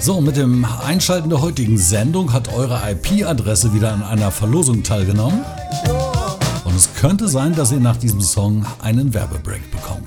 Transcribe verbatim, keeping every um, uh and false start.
So, mit dem Einschalten der heutigen Sendung hat eure I P-Adresse wieder an einer Verlosung teilgenommen. Und es könnte sein, dass ihr nach diesem Song einen Werbebreak bekommt.